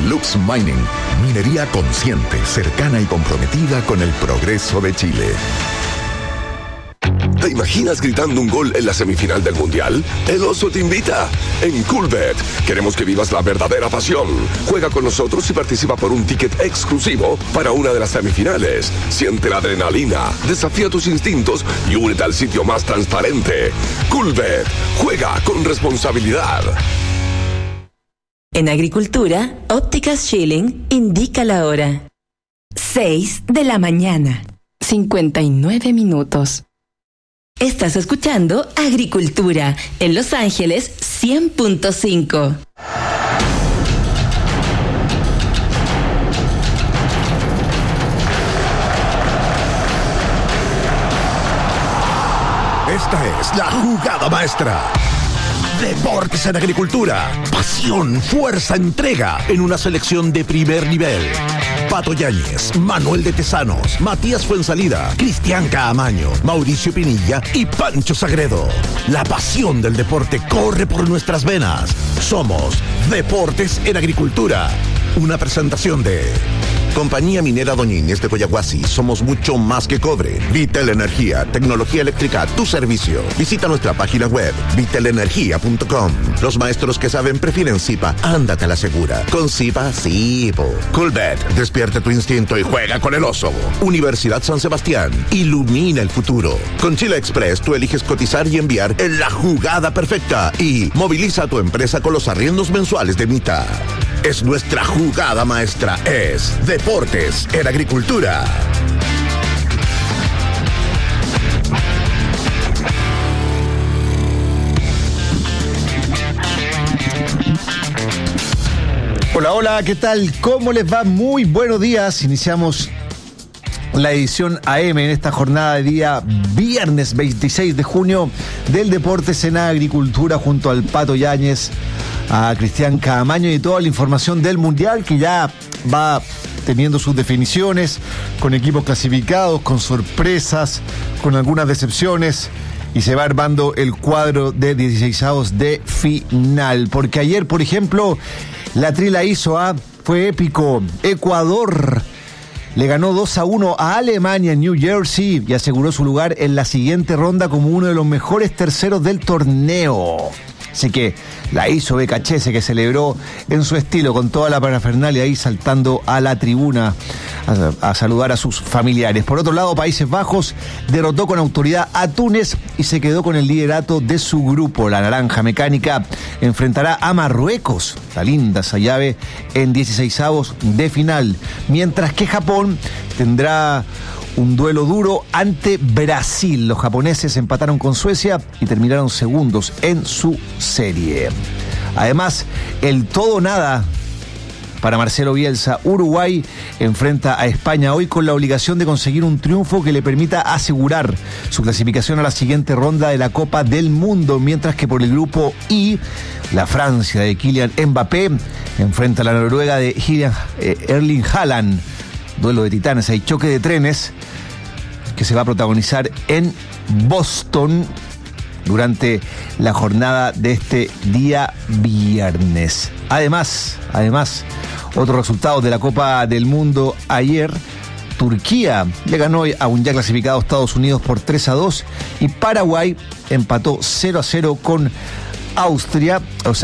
Lux Mining, minería consciente, cercana y comprometida con el progreso de Chile. ¿Te imaginas gritando un gol en la semifinal del Mundial? El Oso te invita. En Coolbet queremos que vivas la verdadera pasión. Juega con nosotros y participa por un ticket exclusivo para una de las semifinales. Siente la adrenalina, desafía tus instintos y únete al sitio más transparente. Coolbet, juega con responsabilidad. En Agricultura, Ópticas Schilling indica la hora. 6 de la mañana, 59 minutos. Estás escuchando Agricultura en Los Ángeles 100.5. Esta es la jugada maestra. Deportes en Agricultura. Pasión, fuerza, entrega en una selección de primer nivel. Pato Yáñez, Manuel de Tesanos, Matías Fuensalida, Cristian Caamaño, Mauricio Pinilla y Pancho Sagredo. La pasión del deporte corre por nuestras venas. Somos Deportes en Agricultura. Una presentación de Compañía Minera Doñínez de Coyahuasi. Somos mucho más que cobre. Vitel Energía, tecnología eléctrica a tu servicio. Visita nuestra página web, vitelenergia.com. Los maestros que saben prefieren Zipa. Ándate a la segura. Con Zipa, sí, po. Coolbet, despierte tu instinto y juega con el oso. Universidad San Sebastián, ilumina el futuro. Con Chile Express, tú eliges cotizar y enviar en la jugada perfecta. Y moviliza a tu empresa con los arriendos mensuales de Mita. Es nuestra jugada maestra, es Deportes en Agricultura. Hola, hola, ¿qué tal? ¿Cómo les va? Muy buenos días. Iniciamos la edición AM en esta jornada de día viernes 26 de junio del Deportes en Agricultura junto al Pato Yáñez, a Cristian Caamaño y toda la información del Mundial que ya va teniendo sus definiciones, con equipos clasificados, con sorpresas, con algunas decepciones, y se va armando el cuadro de 16avos de final. Porque ayer, por ejemplo, la trila hizo fue épico. Ecuador le ganó 2-1 a Alemania en New Jersey y aseguró su lugar en la siguiente ronda como uno de los mejores terceros del torneo. Así que la hizo Becachese, que celebró en su estilo con toda la parafernalia ahí saltando a la tribuna a saludar a sus familiares. Por otro lado, Países Bajos derrotó con autoridad a Túnez y se quedó con el liderato de su grupo. La Naranja Mecánica enfrentará a Marruecos, la linda esa llave, en 16avos de final. Mientras que Japón tendrá un duelo duro ante Brasil. Los japoneses empataron con Suecia y terminaron segundos en su serie. Además, el todo nada para Marcelo Bielsa. Uruguay enfrenta a España hoy con la obligación de conseguir un triunfo que le permita asegurar su clasificación a la siguiente ronda de la Copa del Mundo, mientras que por el grupo I, la Francia de Kylian Mbappé enfrenta a la Noruega de Erling Haaland. Duelo de titanes, hay choque de trenes que se va a protagonizar en Boston durante la jornada de este día viernes. Además, otros resultados de la Copa del Mundo ayer. Turquía le ganó a un ya clasificado Estados Unidos por 3-2 y Paraguay empató 0-0 con Australia,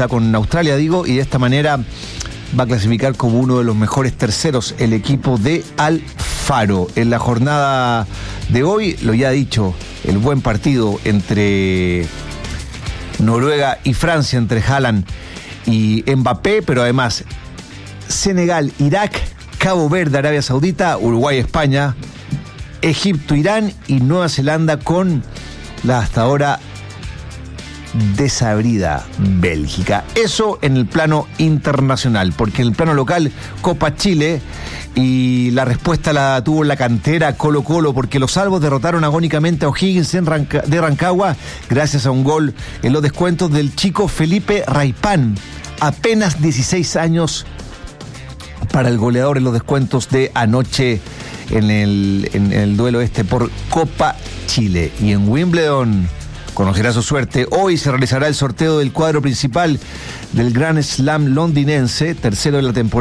y de esta manera va a clasificar como uno de los mejores terceros el equipo de Alfaro. En la jornada de hoy, lo ya dicho, el buen partido entre Noruega y Francia, entre Haaland y Mbappé, pero además Senegal, Irak, Cabo Verde, Arabia Saudita, Uruguay, España, Egipto, Irán y Nueva Zelanda con la hasta ahora desabrida Bélgica. Eso en el plano internacional, porque en el plano local, Copa Chile, y la respuesta la tuvo la cantera Colo-Colo, porque los salvos derrotaron agónicamente a O'Higgins de Rancagua gracias a un gol en los descuentos del chico Felipe Raipán, apenas 16 años para el goleador en los descuentos de anoche en el duelo por Copa Chile. Y en Wimbledon conocerá su suerte. Hoy se realizará el sorteo del cuadro principal del Grand Slam londinense, tercero de la temporada.